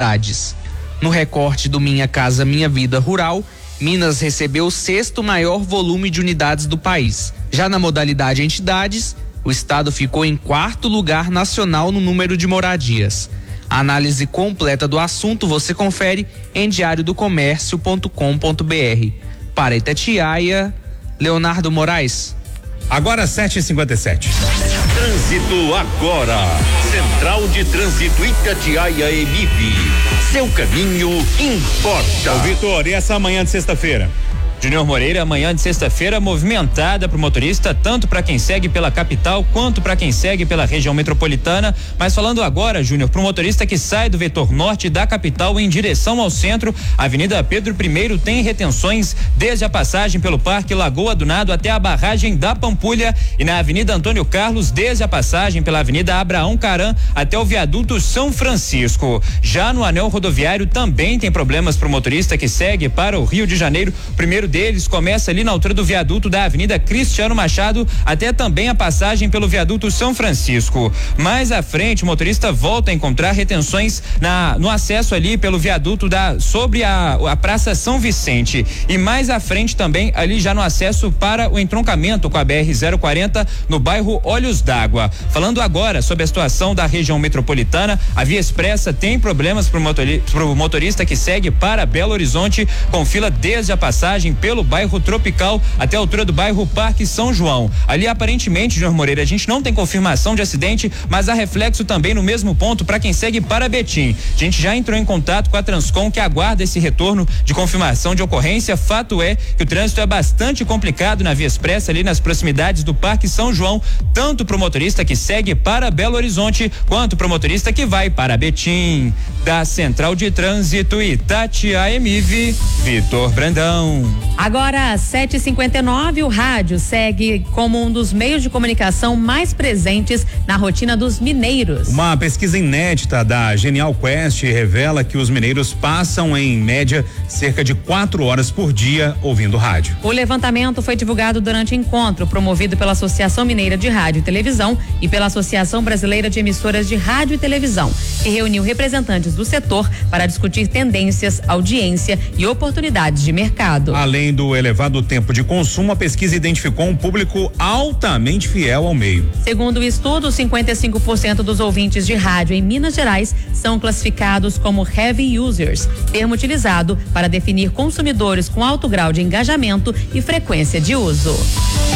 unidades. No recorte do Minha Casa Minha Vida Rural, Minas recebeu o 6º maior volume de unidades do país. Já na modalidade entidades, o estado ficou em 4º lugar nacional no número de moradias. A análise completa do assunto você confere em diariodocomércio.com.br. Para Itatiaia, Leonardo Moraes. Agora 7h57. Trânsito agora. Central de Trânsito Itatiaia Emip. Seu caminho importa. Ô Vitor, e essa manhã de sexta-feira? Júnior Moreira, amanhã de sexta-feira movimentada para o motorista, tanto para quem segue pela capital quanto para quem segue pela região metropolitana. Mas falando agora, Júnior, para o motorista que sai do vetor norte da capital em direção ao centro, a Avenida Pedro I tem retenções desde a passagem pelo Parque Lagoa do Nado até a barragem da Pampulha, e na Avenida Antônio Carlos desde a passagem pela Avenida Abraão Caram até o viaduto São Francisco. Já no anel rodoviário também tem problemas para o motorista que segue para o Rio de Janeiro. O primeiro deles começa ali na altura do viaduto da Avenida Cristiano Machado até também a passagem pelo viaduto São Francisco. Mais à frente, o motorista volta a encontrar retenções no acesso ali pelo viaduto sobre a Praça São Vicente, e mais à frente também ali já no acesso para o entroncamento com a BR-040 no bairro Olhos d'Água. Falando agora sobre a situação da região metropolitana, a Via Expressa tem problemas para o motorista que segue para Belo Horizonte, com fila desde a passagem pelo bairro Tropical até a altura do bairro Parque São João. Ali aparentemente, Júnior Moreira, a gente não tem confirmação de acidente, mas há reflexo também no mesmo ponto para quem segue para Betim. A gente já entrou em contato com a Transcom, que aguarda esse retorno de confirmação de ocorrência. Fato é que o trânsito é bastante complicado na Via Expressa ali nas proximidades do Parque São João, tanto para o motorista que segue para Belo Horizonte quanto para o motorista que vai para Betim. Da Central de Trânsito Itatiaia Emiv, Vitor Brandão. Agora, 7h59, o rádio segue como um dos meios de comunicação mais presentes na rotina dos mineiros. Uma pesquisa inédita da Genial Quest revela que os mineiros passam, em média, cerca de 4 horas por dia ouvindo rádio. O levantamento foi divulgado durante encontro promovido pela Associação Mineira de Rádio e Televisão e pela Associação Brasileira de Emissoras de Rádio e Televisão, que reuniu representantes do setor para discutir tendências, audiência e oportunidades de mercado. Além do elevado tempo de consumo, a pesquisa identificou um público altamente fiel ao meio. Segundo o estudo, 55% dos ouvintes de rádio em Minas Gerais são classificados como heavy users, termo utilizado para definir consumidores com alto grau de engajamento e frequência de uso.